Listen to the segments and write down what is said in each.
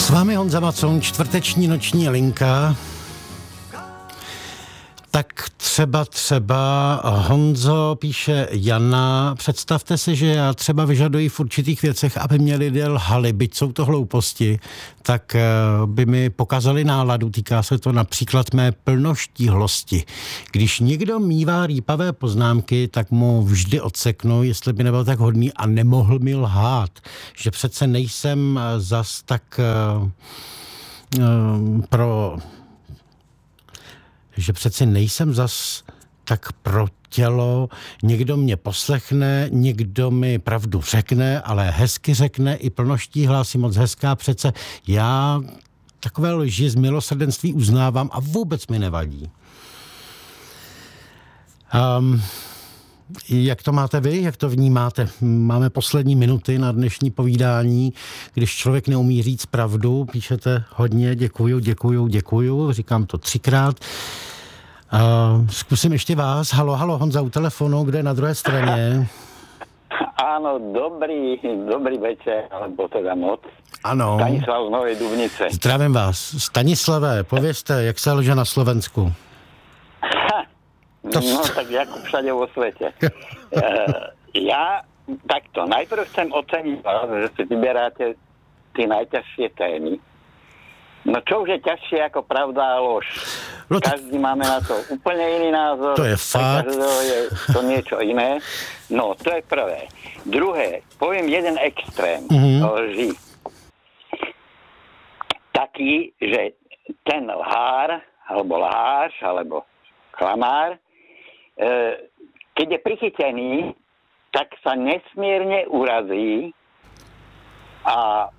S vámi Honza Macoun, čtvrteční noční linka. Tak třeba Honzo, píše Jana, představte si, že já třeba vyžaduji v určitých věcech, aby mě lidé lhali, byť jsou to hlouposti, tak by mi pokazali náladu. Týká se to například mé plnoštíhlosti. Když někdo mívá rýpavé poznámky, tak mu vždy odseknu, jestli by nebyl tak hodný a nemohl mi lhát. Že přece nejsem zas tak že přeci nejsem zas tak pro tělo, někdo mě poslechne, někdo mi pravdu řekne, ale hezky řekne, i plnoštíhlá si moc hezká, přece já takové lži z milosrdenství uznávám a vůbec mi nevadí. Jak to máte vy? Jak to vnímáte? Máme poslední minuty na dnešní povídání. Když člověk neumí říct pravdu, píšete hodně, děkuju. Říkám to 3krát. Zkusím ještě vás. Halo, Honza u telefonu, kde je na druhé straně? Áno, dobrý večer, alebo teda noc. Ano. Stanislav z Novej Dubnice. Zdravím vás. Stanislave, povězte, jak se lže na Slovensku? No tak ako všade vo svete. Ja takto, najprv chcem oceniť vás, že si vyberáte tie najťažšie témy. No čo už je ťažšie ako pravda a lož? No Každý máme na to úplne iný názor. To je fakt. Je to niečo iné. No, to je prvé. Druhé, poviem jeden extrém lži. Taký, že ten lhár, alebo lhář, alebo klamár, keď je prichytený, tak sa nesmierne urazí a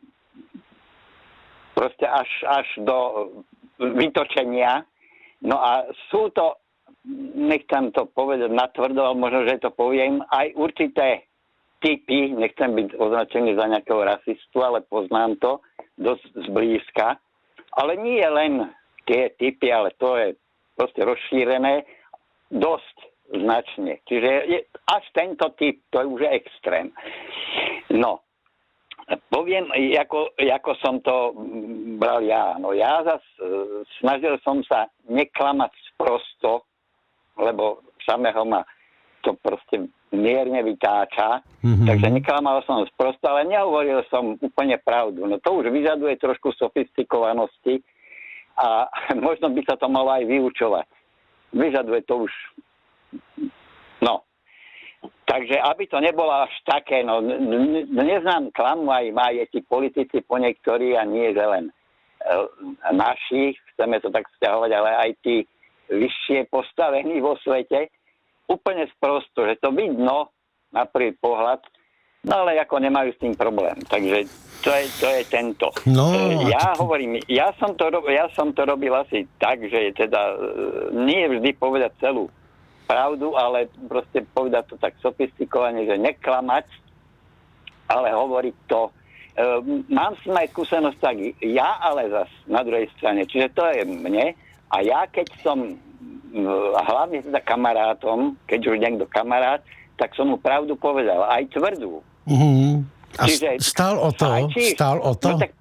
proste až do vytočenia. No a sú to, nechcem to povedať natvrdo, ale možno, že to poviem, aj určité typy, nechcem byť označený za nejakého rasistu, ale poznám to dosť zblízka. Ale nie len tie typy, ale to je proste rozšírené dosť značne. Čiže až tento typ, to je už extrém. No, poviem, ako som to bral ja. No ja snažil som sa neklamať sprosto, lebo samého ma to proste mierne vytáča. Takže neklamal som sprosto, ale nehovoril som úplne pravdu. No to už vyžaduje trošku sofistikovanosti a možno by sa to malo aj vyučovať. Vyžaduje to už. No. Takže aby to nebolo až také, no neznám klamu aj tí politici po niektorí a nie že len naši, chceme to tak vzťahovať, ale aj tí vyššie postavení vo svete, úplne sprosto, že to vidno na prvý pohľad, no ale ako nemajú s tým problém. Takže to je tento. No, ja hovorím, ja som to robil asi tak, že teda nie vždy povedať celú pravdu, ale proste povedať to tak sofistikovane, že neklamať, ale hovoriť to. Mám s tým aj skúsenosť tak ja, ale zas na druhej strane. Čiže to je mne. A ja, keď som hlavne teda kamarátom, keď už niekto kamarát, tak som mu pravdu povedal. Aj tvrdú. A čiže, stál o to? No tak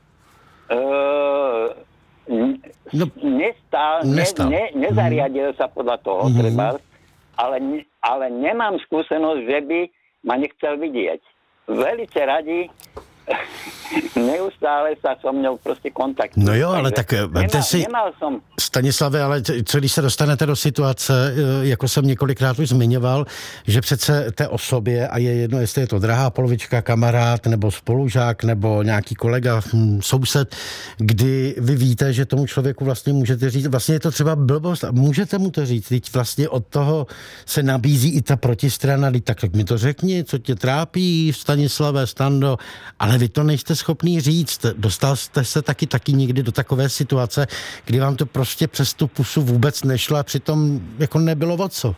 nestál. Nezariadil sa podľa toho, treba, ale nemám skúsenosť, že by ma nechcel vidieť. Velice radi neustále sa so mnou proste kontaktujú. No jo, ale tak vemte si, Stanislave, ale co když se dostanete do situace, jako jsem několikrát už zmiňoval, že přece té osobě, a je jedno, jestli je to drahá polovička, kamarád, nebo spolužák, nebo nějaký kolega, soused, kdy vy víte, že tomu člověku vlastně můžete říct, vlastně je to třeba blbost, a můžete mu to říct, teď vlastně od toho se nabízí i ta protistrana, tak mi to řekni, co tě trápí, Stanislave, Stando, ale vy to nejste schopný říct. Dostal jste se taky někdy do takové situace, kdy vám to prostě přes tu pusu vůbec nešlo a přitom jako nebylo o co?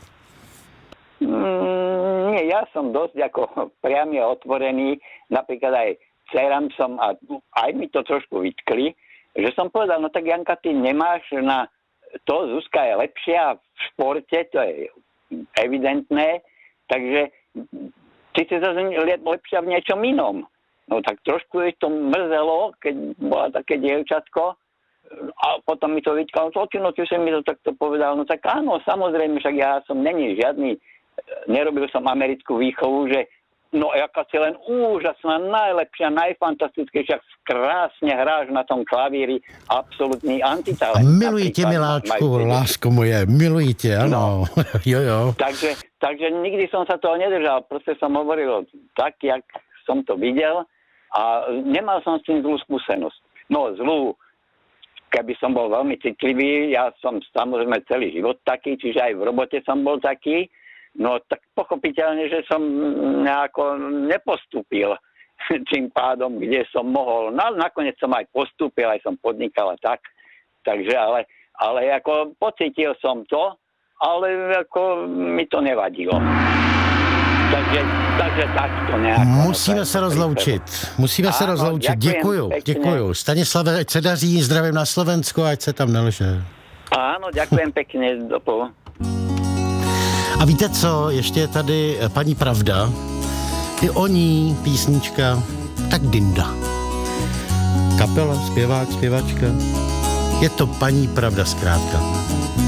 Nie, ja som dosť ako priamy a otvorený. Napríklad aj dcerám som, a aj mi to trošku vytkli, že som povedal, no tak Janka, ty nemáš na to, Zuzka je lepšia v športe, to je evidentné, takže ty si zase lepšia v niečom inom. No tak trošku ich to mrzelo, keď bola také dievčatko a potom mi to vytkalo, no ty si mi to takto povedal, no tak áno, samozrejme, však ja som není žiadny, nerobil som americkú výchovu, že no jaká si len úžasná, najlepšia, najfantastickejšia, krásne hráš na tom klavíri, absolútny antitalent. Miluji tě, miláčku, lásko moje, miluji tě, ano. No. Jo. Takže nikdy som sa toho nedržal, proste som hovoril tak, jak som to videl a nemal som s tým zlú skúsenosť. No zlú, keby som bol veľmi citlivý, ja som samozrejme celý život taký, čiže aj v robote som bol taký, no tak pochopiteľne, že som nejako nepostúpil tým pádom, kde som mohol. No nakoniec som aj postúpil, aj som podnikal a tak. Takže, ale ako pocítil som to, ale ako mi to nevadilo. Takže takto nejako. Musíme se rozloučit. Děkuju. Stanislave, ať se daří, zdravím na Slovensko, ať se tam nelže. Áno, ďakujem pekne. A víte co, ještě je tady paní Pravda. I o ní písnička Tak Dinda. Kapela, zpěvák, zpěvačka. Je to paní Pravda zkrátka.